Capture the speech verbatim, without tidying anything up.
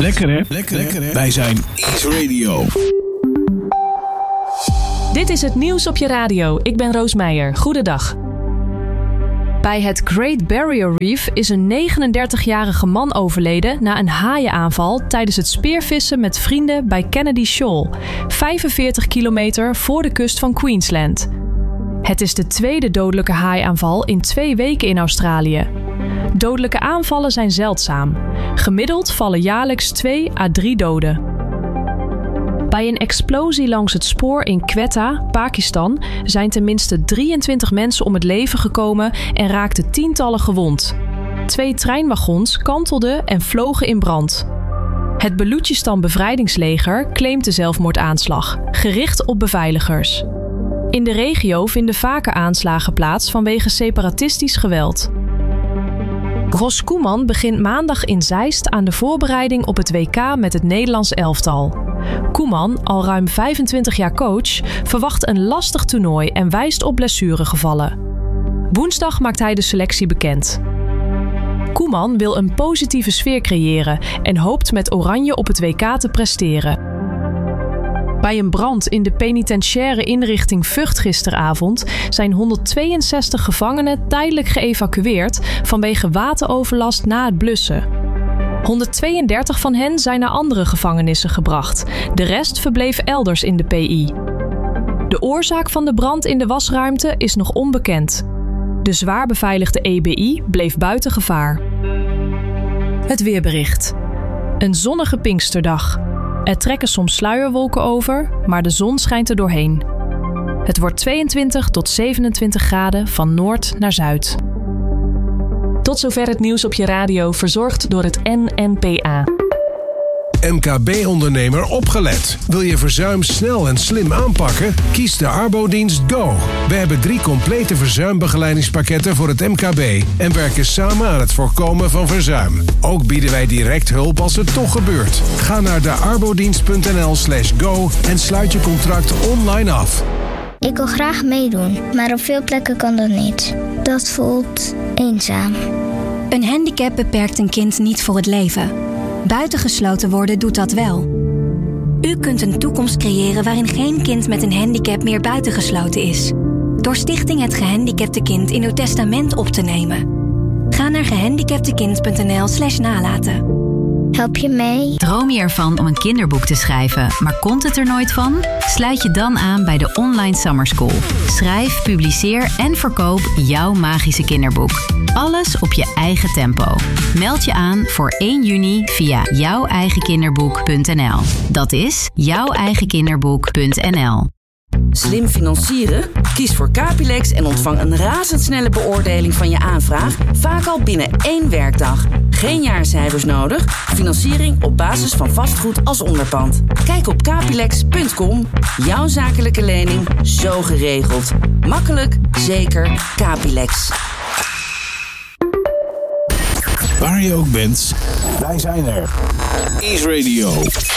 Lekker hè? Lekker, Lekker hè? Wij zijn Ease Radio. Dit is het nieuws op je radio. Ik ben Roos Meijer. Goedendag. Bij het Great Barrier Reef is een negenendertigjarige man overleden na een haaienaanval tijdens het speervissen met vrienden bij Kennedy Shoal, vijfenveertig kilometer voor de kust van Queensland. Het is de tweede dodelijke haaiaanval in twee weken in Australië. Dodelijke aanvallen zijn zeldzaam. Gemiddeld vallen jaarlijks twee à drie doden. Bij een explosie langs het spoor in Quetta, Pakistan, zijn tenminste drieëntwintig mensen om het leven gekomen en raakten tientallen gewond. Twee treinwagons kantelden en vlogen in brand. Het Balochistan Bevrijdingsleger claimt de zelfmoordaanslag, gericht op beveiligers. In de regio vinden vaker aanslagen plaats vanwege separatistisch geweld. Ros Koeman begint maandag in Zeist aan de voorbereiding op het W K met het Nederlands elftal. Koeman, al ruim vijfentwintig jaar coach, verwacht een lastig toernooi en wijst op blessuregevallen. Woensdag maakt hij de selectie bekend. Koeman wil een positieve sfeer creëren en hoopt met Oranje op het W K te presteren. Bij een brand in de penitentiaire inrichting Vught gisteravond zijn honderdtweeënzestig gevangenen tijdelijk geëvacueerd vanwege wateroverlast na het blussen. honderdtweeëndertig van hen zijn naar andere gevangenissen gebracht. De rest verbleef elders in de P I. De oorzaak van de brand in de wasruimte is nog onbekend. De zwaar beveiligde E B I bleef buiten gevaar. Het weerbericht. Een zonnige Pinksterdag. Er trekken soms sluierwolken over, maar de zon schijnt er doorheen. Het wordt tweeëntwintig tot zevenentwintig graden van noord naar zuid. Tot zover het nieuws op je radio, verzorgd door het N N P A. M K B-ondernemer opgelet. Wil je verzuim snel en slim aanpakken? Kies de Arbodienst Go. We hebben drie complete verzuimbegeleidingspakketten voor het M K B en werken samen aan het voorkomen van verzuim. Ook bieden wij direct hulp als het toch gebeurt. Ga naar de arbodienst.nl slash go en sluit je contract online af. Ik wil graag meedoen, maar op veel plekken kan dat niet. Dat voelt eenzaam. Een handicap beperkt een kind niet voor het leven. Buitengesloten worden doet dat wel. U kunt een toekomst creëren waarin geen kind met een handicap meer buitengesloten is. Door Stichting Het Gehandicapte Kind in uw testament op te nemen. Ga naar gehandicaptekind.nl slash nalaten. Help je mee? Droom je ervan om een kinderboek te schrijven, maar komt het er nooit van? Sluit je dan aan bij de Online Summer School. Schrijf, publiceer en verkoop jouw magische kinderboek. Alles op je eigen tempo. Meld je aan voor één juni via jouw eigen kinderboek punt n l. Dat is jouw eigen kinderboek punt n l. Slim financieren? Kies voor Capilex en ontvang een razendsnelle beoordeling van je aanvraag, vaak al binnen één werkdag. Geen jaarcijfers nodig, financiering op basis van vastgoed als onderpand. Kijk op capilex punt com. Jouw zakelijke lening zo geregeld. Makkelijk, zeker, Capilex. Waar je ook bent, wij zijn er. Ease Radio.